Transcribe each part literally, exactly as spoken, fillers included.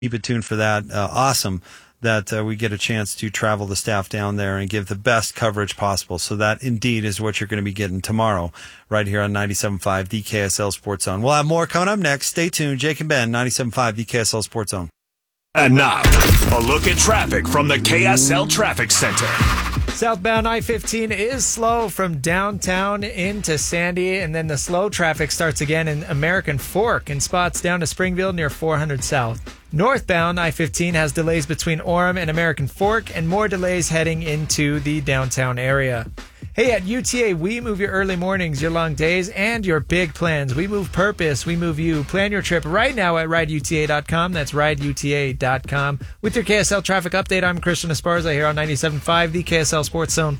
keep it tuned for that. Uh, awesome that uh, we get a chance to travel the staff down there and give the best coverage possible. So that indeed is what you're going to be getting tomorrow right here on ninety-seven point five, the K S L Sports Zone. We'll have more coming up next. Stay tuned. Jake and Ben, ninety-seven point five, the K S L Sports Zone. And now, a look at traffic from the K S L Traffic Center. Southbound I fifteen is slow from downtown into Sandy, and then the slow traffic starts again in American Fork in spots down to Springfield near four hundred South. Northbound I fifteen has delays between Orem and American Fork, and more delays heading into the downtown area. Hey, at U T A, we move your early mornings, your long days, and your big plans. We move purpose. We move you. Plan your trip right now at ride U T A dot com. That's ride U T A dot com. With your K S L traffic update, I'm Christian Esparza here on ninety-seven point five, the K S L Sports Zone.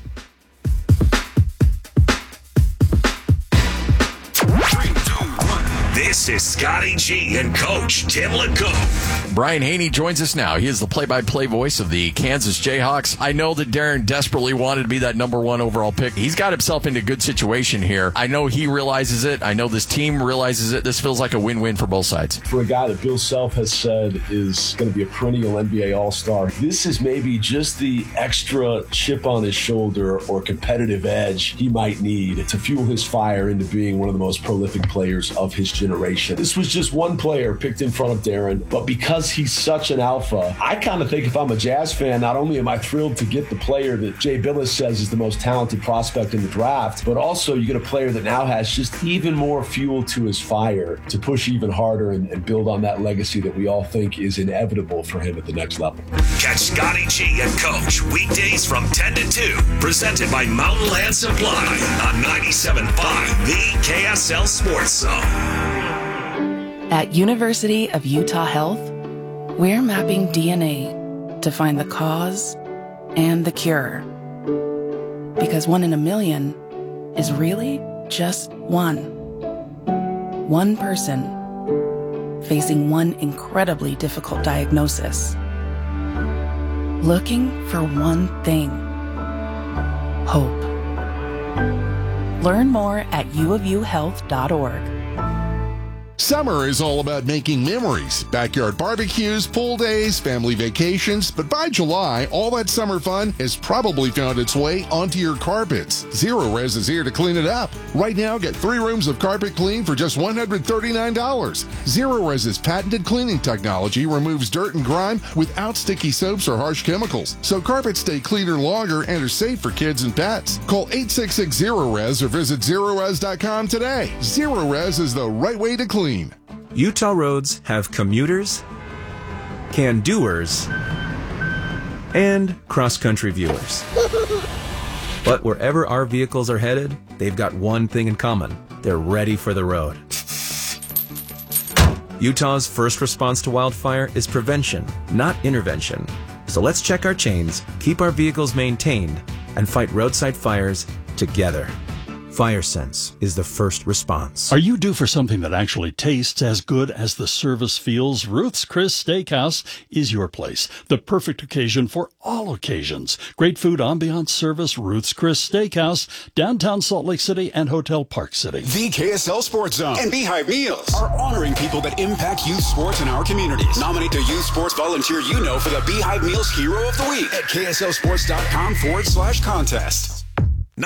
This is Scotty G and Coach Tim LeCoux. Brian Haney joins us now. He is the play-by-play voice of the Kansas Jayhawks. I know that Darren desperately wanted to be that number one overall pick. He's got himself into a good situation here. I know he realizes it. I know this team realizes it. This feels like a win-win for both sides. For a guy that Bill Self has said is going to be a perennial N B A All-Star, this is maybe just the extra chip on his shoulder or competitive edge he might need to fuel his fire into being one of the most prolific players of his generation. This was just one player picked in front of Darren, but because he's such an alpha, I kind of think if I'm a Jazz fan, not only am I thrilled to get the player that Jay Billis says is the most talented prospect in the draft, but also you get a player that now has just even more fuel to his fire to push even harder and, and build on that legacy that we all think is inevitable for him at the next level. Catch Scotty G and Coach weekdays from ten to two, presented by Mountain Land Supply on ninety-seven point five, the K S L Sports Zone. At University of Utah Health, we're mapping D N A to find the cause and the cure. Because one in a million is really just one. One person facing one incredibly difficult diagnosis. Looking for one thing. Hope. Learn more at u of u health dot org. Summer is all about making memories. Backyard barbecues, pool days, family vacations. But by July, all that summer fun has probably found its way onto your carpets. Zero Res is here to clean it up. Right now, get three rooms of carpet clean for just one hundred thirty-nine dollars. Zero Res's patented cleaning technology removes dirt and grime without sticky soaps or harsh chemicals. So carpets stay cleaner longer and are safe for kids and pets. Call eight six six zero res or visit zero res dot com today. Zero Res is the right way to clean. Utah roads have commuters, can-doers, and cross-country viewers. But wherever our vehicles are headed, they've got one thing in common. They're ready for the road. Utah's first response to wildfire is prevention, not intervention. So let's check our chains, keep our vehicles maintained, and fight roadside fires together. FireSense is the first response. Are you due for something that actually tastes as good as the service feels? Ruth's Chris Steakhouse is your place. The perfect occasion for all occasions. Great food, ambiance, service. Ruth's Chris Steakhouse, downtown Salt Lake City and Hotel Park City. The K S L Sports Zone and Beehive Meals are honoring people that impact youth sports in our communities. Nominate the youth sports volunteer you know for the Beehive Meals Hero of the Week at K S L sports dot com forward slash contest.